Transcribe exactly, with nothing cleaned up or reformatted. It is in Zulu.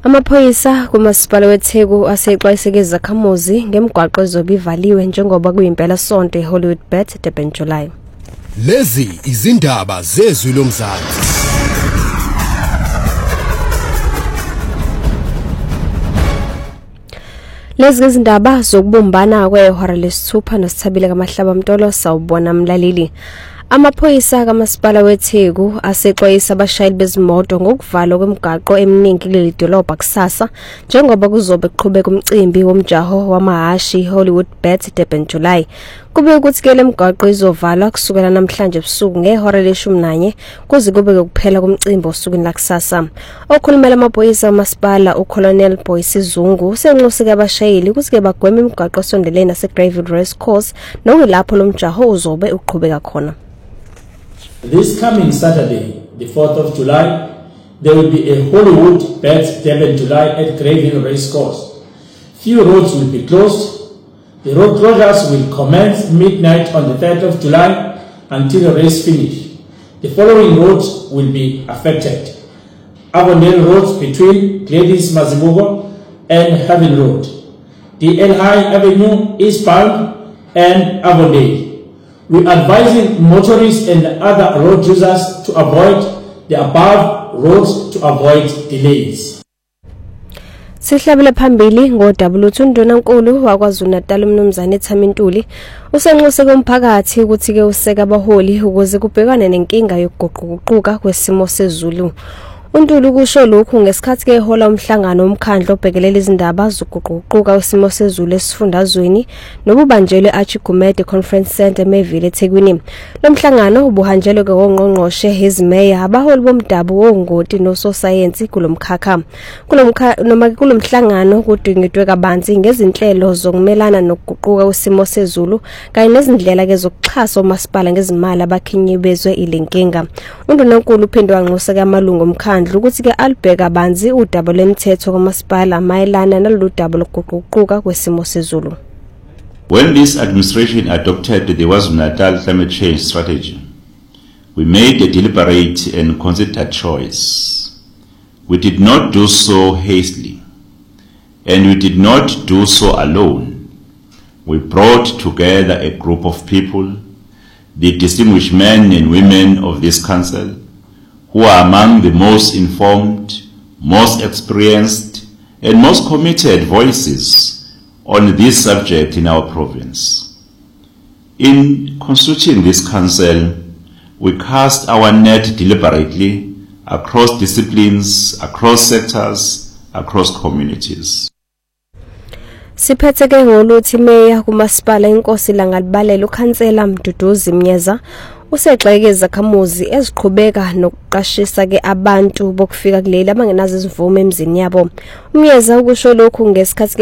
Amaphoyisa kumasipala weTheku asexwayiseke izakhamuzi ngemigwaqo ezobe ivaliwe njengoba kuyimpela sonto eHollywood Bet Durban July. Lezi izindaba zezwi lomzansi. Lezi izindaba zokubumbana kwehora lesithupha nosithabile kaMahlaba Mtolo sawubona mlaleli. Amaphoyisa kamasipala weTheku asexwayisa abashayeli bezimoto ngokuvalwa kwemigwaqo eminingi kuleli dolobha kusasa njengoba kuzobe kuqhubeka umcimbi womjaho wamahashi Hollywood Bet Durban July. Kube ukuthi ke lemigwaqo izovalwa kusukela namhlanje ebusuku ngehora leshumi nanye kuze kube kuphela komcimbi osukwini lakusasa. Okhulumela amaphoyisa kamasipala uColonel Boyce Zungu usenxuseke abashayeli ukuthi ke bagweme imigwaqo esondelene naseGraveyard Race Course nokuyilapho lomjaho uzobe uqhubeka khona. This coming Saturday, the fourth of July, there will be a Hollywood Bet Durban July at Graveyard Race Course. Few roads will be closed. The road closures will commence midnight on the third of July until the race finish. The following roads will be affected. Avondale Road between Gladys Mazibuko and Heaven Road. The L High Avenue, Eastbound and Avondale. We are advising motorists and other road users to avoid the above roads to avoid delays. Sihlabele phambili ngoDabula uNdunankulu waKwaZulu Natal uMnumzane Thamintuli usenxuse komphakathi ukuthi ke useka abaholi ukuze kubhekwane nenkinga yokuguquguquka kwesimo sezulu. Untulu kusho lokhu ngesikhathi ke hola umhlangano omkhandlo obhekelela izindaba zokuguquguquka kwesimo sezulu esifundazweni nobubanjelwe Archigumede Conference Center eMeville eThekwini. Lo mhlangano ubuhanjelwe ke ngongqongqoshe ezimeya abaholi bomdabu wongoti nososayensi kulomkhakha. Kulomkha noma kulomhlangano kudingidwe kabanzi ngezinhlelo zokumelana nokuguquka kwesimo sezulu kanye nezindlela ke zokuxhasa umasipala ngezimali abakhinyebezwe ilenkinga. Undunankulu uphinde wanxusa ke amalungu omkhandlo ukuthi ke alibheka banzi udaba lwemithetho kamasipala mayelana nalolu daba lokuguquguquka kwesimo sezulu. When this administration adopted the KwaZulu-Natal climate change strategy, we made a deliberate and considered choice. We did not do so hastily, and we did not do so alone. We brought together a group of people, the distinguished men and women of this council, who are among the most informed, most experienced, and most committed voices on this subject in our province. In constituting this council, we cast our net deliberately across disciplines, across sectors, across communities. Siphethe ke ngoluthi meya kumasipala inkosi langalibalela ukhansela Mduduzi Mnyeza usexeke izakhamuzi eziqhubeka nokuqashisa ke abantu bokufika kuleli abangenazo izivume emzini yabo. Umyeza ukusho lokhu ngesikhathi